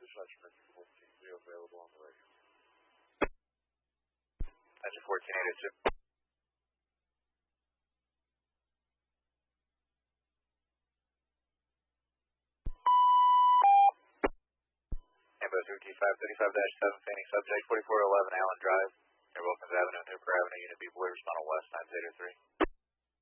dispatch message 14-0 available on the radio. Engine 1482. Ambo 535-7, Fanning subject 4411 Allen Drive, near Wilkins Avenue and Hooper Avenue, Unit B, Boy, respond on West 903.